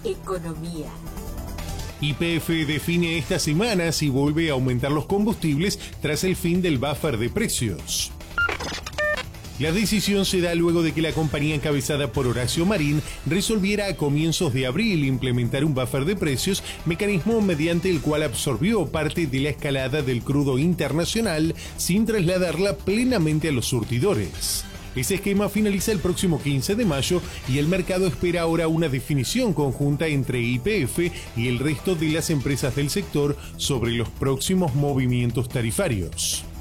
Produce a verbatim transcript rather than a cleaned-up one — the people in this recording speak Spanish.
economía. Y P F define esta semana si vuelve a aumentar los combustibles tras el fin del buffer de precios. La decisión se da luego de que la compañía encabezada por Horacio Marín resolviera a comienzos de abril implementar un buffer de precios, mecanismo mediante el cual absorbió parte de la escalada del crudo internacional sin trasladarla plenamente a los surtidores. Ese esquema finaliza el próximo quince de mayo y el mercado espera ahora una definición conjunta entre Y P F y el resto de las empresas del sector sobre los próximos movimientos tarifarios.